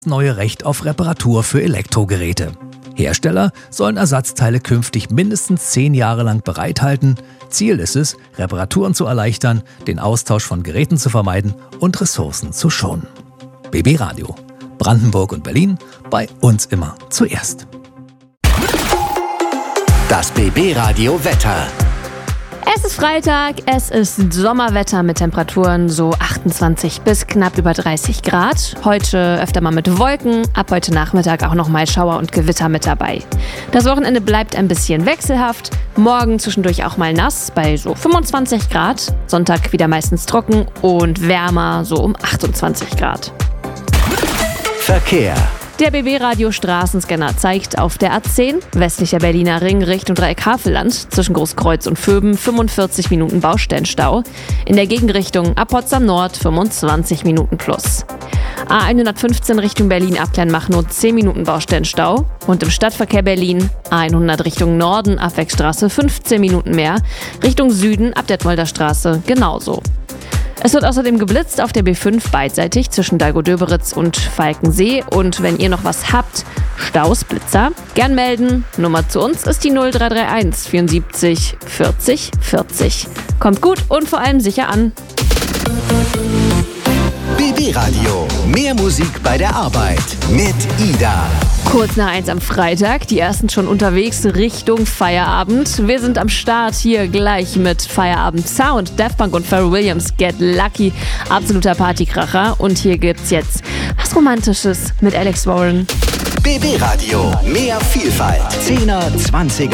neue Recht auf Reparatur für Elektrogeräte. Hersteller sollen Ersatzteile künftig mindestens 10 Jahre lang bereithalten. Ziel ist es, Reparaturen zu erleichtern, den Austausch von Geräten zu vermeiden und Ressourcen zu schonen. BB Radio. Brandenburg und Berlin, bei uns immer zuerst. Das BB Radio Wetter. Es ist Freitag, es ist Sommerwetter mit Temperaturen so 28 bis knapp über 30 Grad. Heute öfter mal mit Wolken, ab heute Nachmittag auch nochmal Schauer und Gewitter mit dabei. Das Wochenende bleibt ein bisschen wechselhaft, morgen zwischendurch auch mal nass bei so 25 Grad, Sonntag wieder meistens trocken und wärmer so um 28 Grad. Verkehr. Der BB-Radio Straßenscanner zeigt auf der A10 westlicher Berliner Ring Richtung Dreieck Havelland zwischen Großkreuz und Vöben 45 Minuten Baustellenstau. In der Gegenrichtung ab Potsdam Nord 25 Minuten plus. A115 Richtung Berlin ab Kleinmachnow 10 Minuten Baustellenstau. Und im Stadtverkehr Berlin A100 Richtung Norden Abwegstraße 15 Minuten mehr. Richtung Süden ab Detmolder Straße genauso. Es wird außerdem geblitzt auf der B5 beidseitig zwischen Dahlgow-Döberitz und Falkensee. Und wenn ihr noch was habt, Staus, Blitzer, gern melden. Nummer zu uns ist die 0331 74 40 40. Kommt gut und vor allem sicher an. BB Radio. Mehr Musik bei der Arbeit mit Ida. Kurz nach 1 am Freitag, die ersten schon unterwegs Richtung Feierabend. Wir sind am Start hier gleich mit Feierabend Sound, Daft Punk und Pharrell Williams, Get Lucky, absoluter Partykracher. Und hier gibt's jetzt was Romantisches mit Alex Warren. BB Radio. Mehr Vielfalt. 10er, 20er.